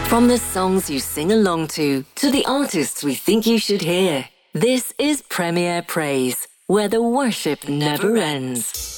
From the songs you sing along to the artists we think you should hear. This is Premier Praise, where the worship never ends.